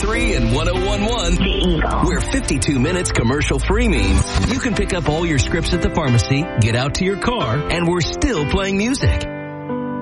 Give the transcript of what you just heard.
101.3 and 101.1. The Eagle. Where 52 minutes commercial free means you can pick up all your scripts at the pharmacy, get out to your car, and we're still playing music.